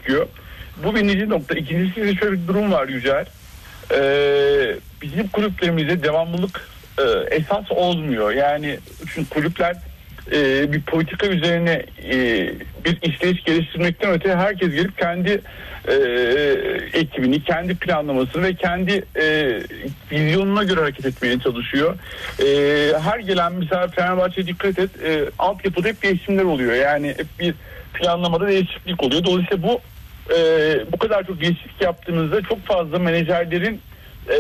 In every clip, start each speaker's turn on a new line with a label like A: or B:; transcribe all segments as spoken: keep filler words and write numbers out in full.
A: çıkıyor. Bu birinci nokta. İkincisi de şöyle bir durum var Yücel. Ee, bizim kulüplerimizde devamlılık e, esas olmuyor. Yani çünkü kulüpler e, bir politika üzerine e, bir işleyiş geliştirmekten öte herkes gelip kendi e, ekibini, kendi planlamasını ve kendi e, vizyonuna göre hareket etmeye çalışıyor. E, her gelen mesela Fenerbahçe'ye dikkat et, e, altyapıda hep değişimler oluyor. Yani hep bir planlamada değişiklik oluyor. Dolayısıyla bu e, bu kadar çok değişiklik yaptığınızda çok fazla menajerlerin e,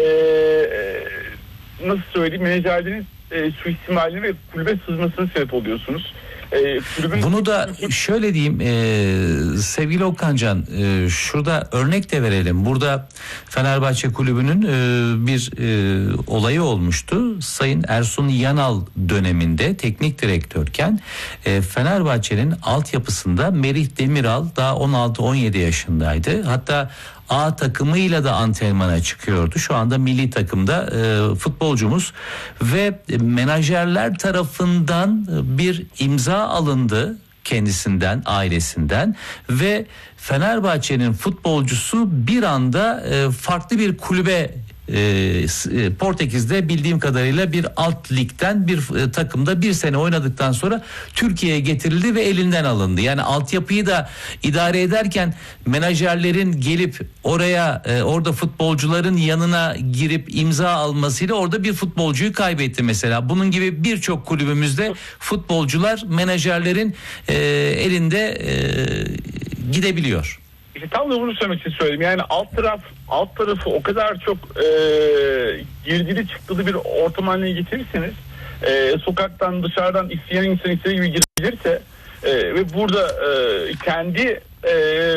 A: nasıl söyleyeyim menajerlerin e, suistimaline ve kulübe sızmasına sebep oluyorsunuz. E,
B: Bunu da şöyle diyeyim e, sevgili Okancan, e, şurada örnek de verelim. Burada Fenerbahçe Kulübü'nün e, bir e, olayı olmuştu. Sayın Ersun Yanal döneminde teknik direktörken e, Fenerbahçe'nin altyapısında Merih Demiral daha on altı on yedi yaşındaydı. Hatta A takımıyla da antrenmana çıkıyordu. Şu anda milli takımda e, futbolcumuz ve menajerler tarafından bir imza alındı kendisinden, ailesinden ve Fenerbahçe'nin futbolcusu bir anda e, farklı bir kulübe e, Portekiz'de bildiğim kadarıyla bir alt ligden bir e, takımda bir sene oynadıktan sonra Türkiye'ye getirildi ve elinden alındı. Yani altyapıyı da idare ederken menajerlerin gelip oraya e, orada futbolcuların yanına girip imza almasıyla orada bir futbolcuyu kaybetti mesela. Bunun gibi birçok kulübümüzde futbolcular menajerlerin e, elinde e, gidebiliyor.
A: İşte tam da bunu söylemek için söyledim. Yani alt taraf alt tarafı o kadar çok e, girdili çıktılı bir ortam haline getirirseniz e, sokaktan dışarıdan isteyen insan istediği gibi girebilirse e, ve burada e, kendi e,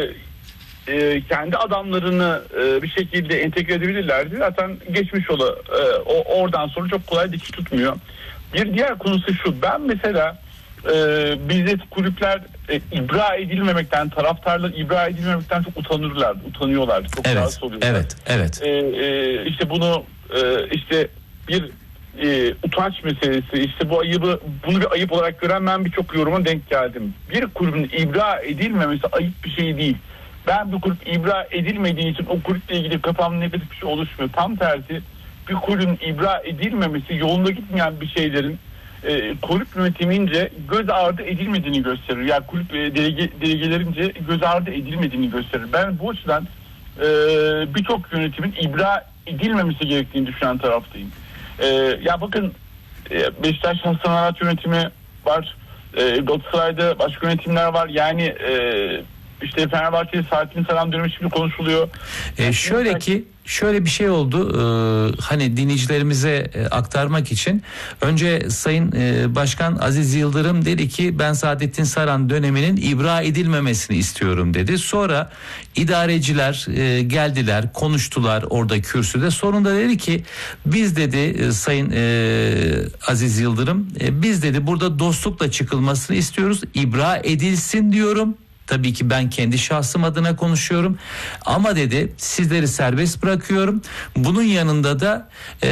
A: e, kendi adamlarını e, bir şekilde entegre edebilirlerdi. Zaten geçmiş ola e, o, oradan sonra çok kolay dikiş tutmuyor. Bir diğer konusu şu. Ben mesela Ee, bizde kulüpler e, ibra edilmemekten, taraftarlar ibra edilmemekten çok utanırlardı, utanıyorlardı, çok
B: evet,
A: rahatsız oluyorlar.
B: Evet, evet.
A: Ee, e, işte bunu e, işte bir e, utanç meselesi, işte bu ayıbı, bunu bir ayıp olarak gören ben birçok yoruma denk geldim. Bir kulübün ibra edilmemesi ayıp bir şey değil. Ben bir kulüp ibra edilmediği için o kulüple ilgili kafamda negatif bir şey oluşmuyor. Tam tersi, bir kulübün ibra edilmemesi yolunda gitmeyen bir şeylerin E, kulüp yönetimince göz ardı edilmediğini gösterir. Yani kulüp e, delege, delegelerince göz ardı edilmediğini gösterir. Ben bu açıdan e, birçok yönetimin ibra edilmemesi gerektiğini düşünen taraftayım. E, ya bakın e, Beşiktaş Hasan Arat yönetimi var. E, Galatasaray'da başka yönetimler var. Yani e, işte Fenerbahçe'de Saadettin Saran dönemi şimdi konuşuluyor.
B: E, şöyle ki şöyle bir şey oldu, ee, hani dinleyicilerimize e, aktarmak için önce Sayın e, Başkan Aziz Yıldırım dedi ki ben Saadettin Saran döneminin ibra edilmemesini istiyorum dedi. Sonra idareciler e, geldiler, konuştular orada kürsüde. Sonunda dedi ki biz dedi e, Sayın e, Aziz Yıldırım e, biz dedi burada dostlukla çıkılmasını istiyoruz, ibra edilsin diyorum. Tabii ki ben kendi şahsım adına konuşuyorum ama dedi sizleri serbest bırakıyorum. Bunun yanında da e,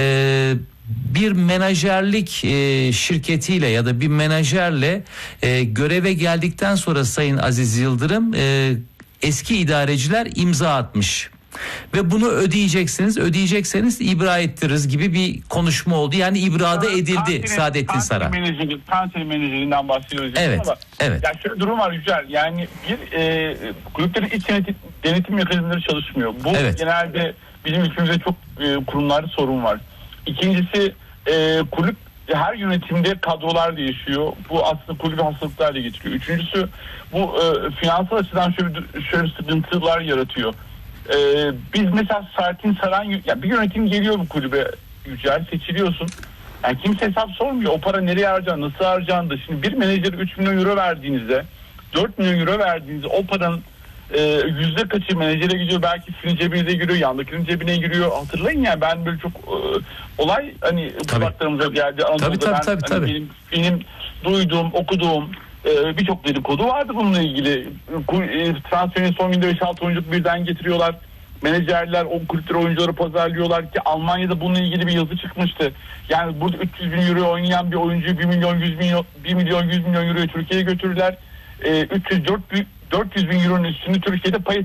B: bir menajerlik e, şirketiyle ya da bir menajerle e, göreve geldikten sonra Sayın Aziz Yıldırım e, eski idareciler imza atmış. Ve bunu ödeyeceksiniz, ödeyecekseniz ibra ettiririz gibi bir konuşma oldu. Yani ibrada edildi Kantini, Saadettin Saran.
A: Kantini menajerinden bahsediyoruz.
B: Evet,
A: ama
B: evet.
A: Yani şöyle durum var Yücel. Yani bir e, kulüplerin iç denetim, denetim mekanizmaları çalışmıyor. Bu evet. Genelde bizim ülkemizde çok e, kurumlarda sorun var. İkincisi e, kulüp her yönetimde kadrolar değişiyor. Bu aslında kulübü hastalıklarla getiriyor. Üçüncüsü bu e, finansal açıdan şöyle, şöyle sıkıntılar yaratıyor. Ee, biz mesela Saadettin Saran, ya bir yönetim geliyor bu kulübe Yücel, seçiliyorsun. Yani kimse hesap sormuyor. O para nereye harcandı, nasıl harcandı? Şimdi bir menajere üç milyon euro verdiğinizde, dört milyon euro verdiğinizde o paranın e, yüzde kaçı menajere gidiyor, belki sizin cebinize giriyor, yandakinin cebine giriyor. Hatırlayın ya, ben böyle çok e, olay hani kulaklarımıza geldi.
B: Tabii tabii
A: ben,
B: tabii.
A: Hani
B: tabii.
A: Benim, benim duyduğum, okuduğum birçok dedikodu vardı bununla ilgili. Transferin son günde beş altı oyuncu birden getiriyorlar. Menajerler o kulüpleri oyuncuları pazarlıyorlar ki Almanya'da bununla ilgili bir yazı çıkmıştı. Yani burada üç yüz bin euro oynayan bir oyuncuyu bir milyon yüz milyon bir milyon yüz milyon euroya Türkiye'ye götürürler. üç yüz dört yüz bin euronun üstünü Türkiye'de pay